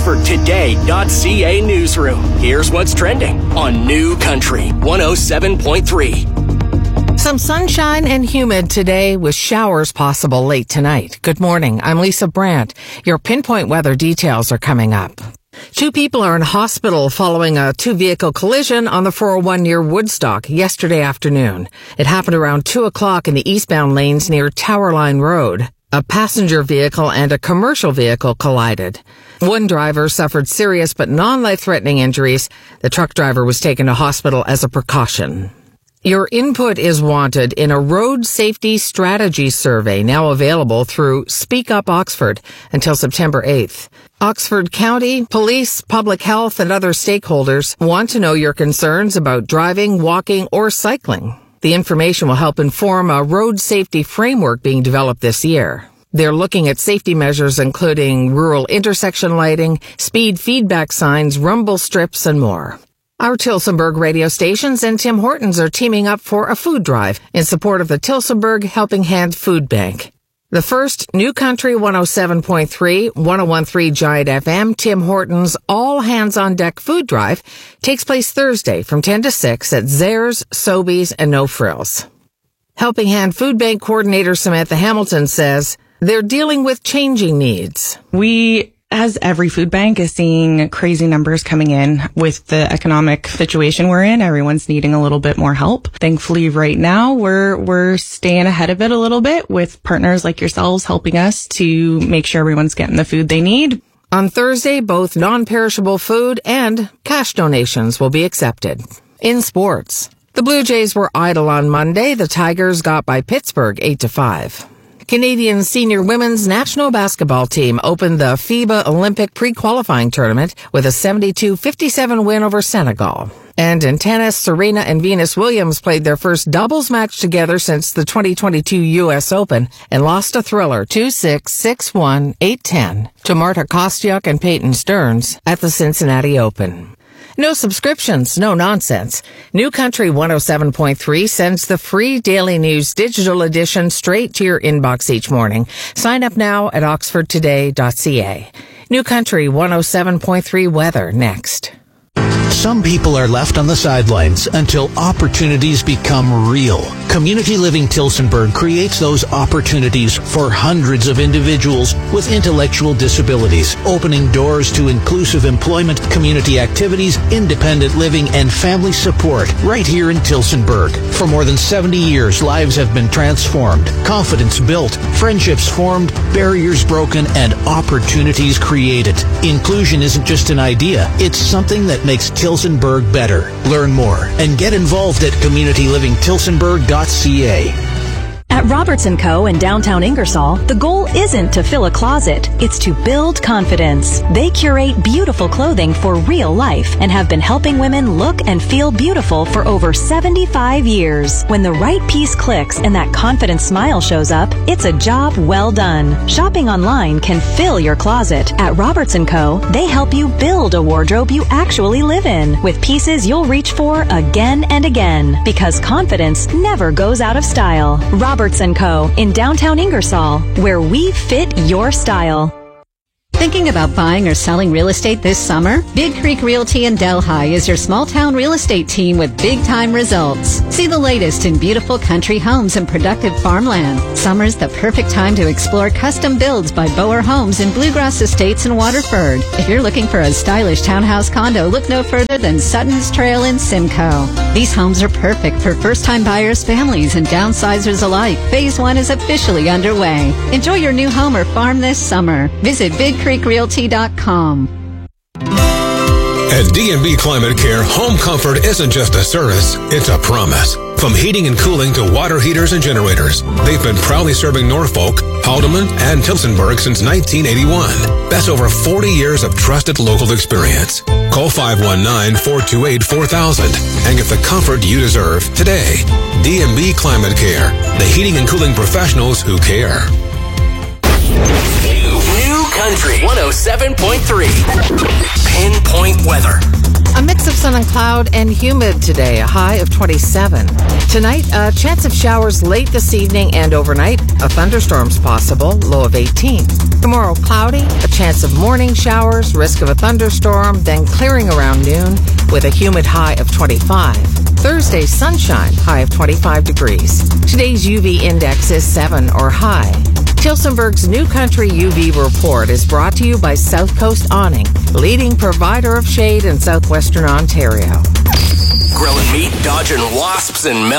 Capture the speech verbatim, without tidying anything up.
Oxford Today dot C A newsroom. Here's what's trending on New Country one oh seven point three. Some sunshine and humid today with showers possible late tonight. Good morning. I'm Lisa Brandt. Your pinpoint weather details are coming up. Two people are in hospital following a two-vehicle collision on the four oh one near Woodstock yesterday afternoon. It happened around two o'clock in the eastbound lanes near Towerline Road. A passenger vehicle and a commercial vehicle collided. One driver suffered serious but non-life-threatening injuries. The truck driver was taken to hospital as a precaution. Your input is wanted in a road safety strategy survey now available through Speak Up Oxford until September eighth. Oxford County, police, public health, and other stakeholders want to know your concerns about driving, walking, or cycling. The information will help inform a road safety framework being developed this year. They're looking at safety measures including rural intersection lighting, speed feedback signs, rumble strips, and more. Our Tillsonburg radio stations and Tim Hortons are teaming up for a food drive in support of the Tillsonburg Helping Hand Food Bank. The first New Country one oh seven point three, one oh one point three Giant F M, Tim Hortons All Hands on Deck food drive takes place Thursday from ten to six at Zares, Sobeys, and No Frills. Helping Hand Food Bank coordinator Samantha Hamilton says they're dealing with changing needs. We As every food bank is seeing crazy numbers coming in with the economic situation we're in, everyone's needing a little bit more help. Thankfully, right now, we're we're staying ahead of it a little bit with partners like yourselves helping us to make sure everyone's getting the food they need. On Thursday, both non-perishable food and cash donations will be accepted. In sports, the Blue Jays were idle on Monday. The Tigers got by Pittsburgh eight to five. Canadian senior women's national basketball team opened the FIBA Olympic pre-qualifying tournament with a seventy-two fifty-seven win over Senegal. And in tennis, Serena and Venus Williams played their first doubles match together since the twenty twenty-two U S Open and lost a thriller two six, six one, eight ten to Marta Kostyuk and Peyton Stearns at the Cincinnati Open. No subscriptions, no nonsense. New Country one oh seven point three sends the free Daily News digital edition straight to your inbox each morning. Sign up now at Oxford Today dot C A. New Country one oh seven point three weather next. Some people are left on the sidelines until opportunities become real. Community Living Tillsonburg creates those opportunities for hundreds of individuals with intellectual disabilities, opening doors to inclusive employment, community activities, independent living, and family support right here in Tillsonburg. For more than seventy years, lives have been transformed, confidence built, friendships formed, barriers broken, and opportunities created. Inclusion isn't just an idea, it's something that makes Tillsonburg better. Learn more and get involved at community living tillsonburg dot C A. At Roberts and Co. in downtown Ingersoll, the goal isn't to fill a closet, it's to build confidence. They curate beautiful clothing for real life and have been helping women look and feel beautiful for over seventy-five years. When the right piece clicks and that confident smile shows up, it's a job well done. Shopping online can fill your closet. At Roberts and Co., they help you build a wardrobe you actually live in with pieces you'll reach for again and again because confidence never goes out of style. Roberts and Co. in downtown Ingersoll, where we fit your style. Thinking about buying or selling real estate this summer? Big Creek Realty in Delhi is your small-town real estate team with big-time results. See the latest in beautiful country homes and productive farmland. Summer's the perfect time to explore custom builds by Boer Homes in Bluegrass Estates in Waterford. If you're looking for a stylish townhouse condo, look no further than Sutton's Trail in Simcoe. These homes are perfect for first-time buyers, families, and downsizers alike. Phase one is officially underway. Enjoy your new home or farm this summer. Visit Big Creek Realty dot com. At D and B Climate Care, home comfort isn't just a service, it's a promise. From heating and cooling to water heaters and generators, they've been proudly serving Norfolk, Haldeman, and Tillsonburg since nineteen eighty-one. That's over forty years of trusted local experience. Call five one nine, four two eight, four thousand and get the comfort you deserve today. D and B Climate Care, the heating and cooling professionals who care. New Country one oh seven point three. Pinpoint weather. A mix of sun and cloud and humid today, a high of twenty-seven. Tonight, a chance of showers late this evening and overnight. A thunderstorm's possible, low of eighteen. Tomorrow, cloudy, a chance of morning showers, risk of a thunderstorm, then clearing around noon with a humid high of twenty-five. Thursday, sunshine, high of twenty-five degrees. Today's U V index is seven or high. Tillsonburg's New Country U V report is brought to you by South Coast Awning, leading provider of shade in southwestern Ontario. Grilling meat, dodging wasps, and melt.